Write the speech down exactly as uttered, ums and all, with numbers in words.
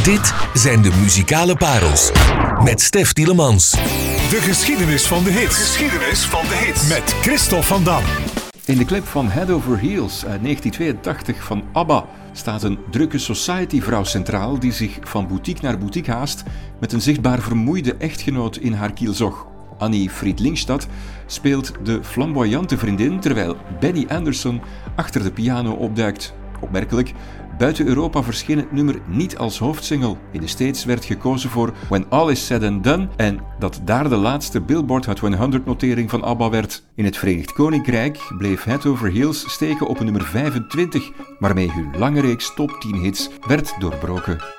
Dit zijn de muzikale parels met Stef Tielemans. De geschiedenis van de hits. De geschiedenis van de hits. Met Christophe van Dam. In de clip van Head Over Heels uit negentien tweeëntachtig van ABBA staat een drukke society-vrouw centraal die zich van boutique naar boutique haast met een zichtbaar vermoeide echtgenoot in haar kielzog. Annie Fried-Lingstad speelt de flamboyante vriendin terwijl Benny Andersson achter de piano opduikt. Opmerkelijk, buiten Europa verscheen het nummer niet als hoofdsingle. In de States werd gekozen voor When All Is Said and Done en dat daar de laatste Billboard Hot honderd-notering van ABBA werd. In het Verenigd Koninkrijk bleef Head Over Heels steken op nummer vijfentwintig, waarmee hun lange reeks top tien hits werd doorbroken.